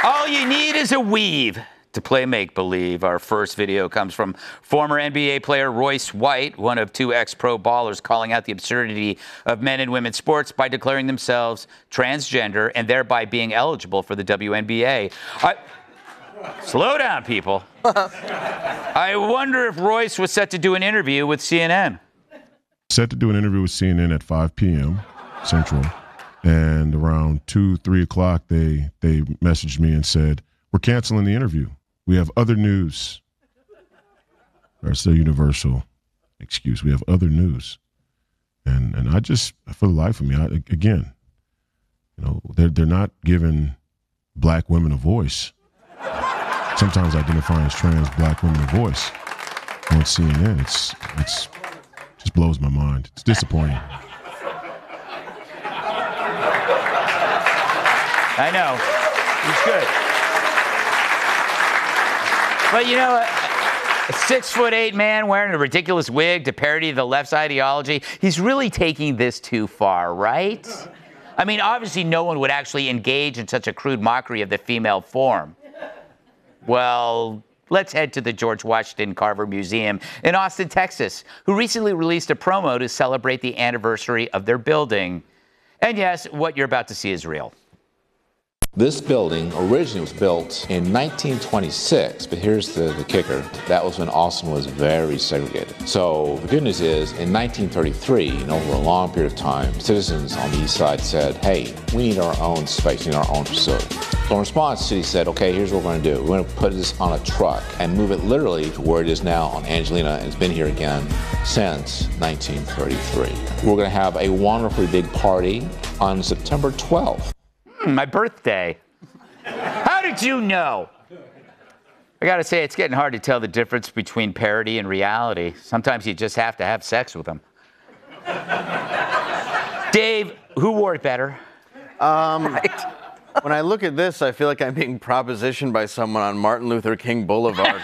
All you need is a weave to play make-believe. Our first video comes from former NBA player Royce White, one of two ex-pro ballers, calling out the absurdity of men and women's sports by declaring themselves transgender and thereby being eligible for the WNBA. Slow down, people. I wonder if Royce was set to do an interview with CNN. Set to do an interview with CNN at 5 p.m. Central. And around 2, 3 o'clock, they messaged me and said, "We're canceling the interview. We have other news." That's the universal excuse. We have other news. And I just, for the life of me, again, you know, they're not giving black women a voice. Sometimes identifying as trans black women a voice on CNN. It's just blows my mind. It's disappointing. I know. He's good. But, you know, a 6'8" man wearing a ridiculous wig to parody the left's ideology, he's really taking this too far, right? I mean, obviously no one would actually engage in such a crude mockery of the female form. Well, let's head to the George Washington Carver Museum in Austin, Texas, who recently released a promo to celebrate the anniversary of their building. And yes, what you're about to see is real. This building originally was built in 1926, but here's the kicker. That was when Austin was very segregated. So the good news is, in 1933, and over a long period of time, citizens on the east side said, hey, we need our own space, we need our own facility. So in response, the city said, okay, here's what we're going to do. We're going to put this on a truck and move it literally to where it is now on Angelina, and it's been here again since 1933. We're going to have a wonderfully big party on September 12th. My birthday. How did you know? I gotta say, it's getting hard to tell the difference between parody and reality. Sometimes you just have to have sex with them. Dave, who wore it better? Right. When I look at this, I feel like I'm being propositioned by someone on Martin Luther King Boulevard.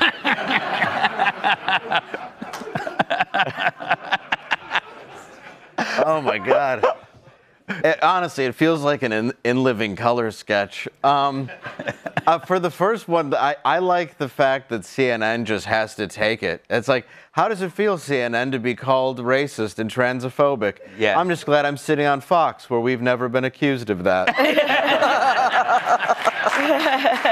Oh my God. Honestly, it feels like an In Living Color sketch. For the first one, I like the fact that CNN just has to take it. It's like, how does it feel, CNN, to be called racist and transphobic? Yeah. I'm just glad I'm sitting on Fox, where we've never been accused of that.